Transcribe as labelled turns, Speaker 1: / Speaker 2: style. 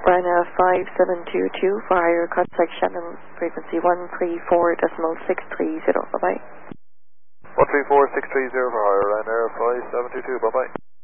Speaker 1: Ryanair 5722 for higher contact Shannon, frequency 134.630. Bye-bye.
Speaker 2: 134.630 for higher, Ryanair 5722, bye-bye.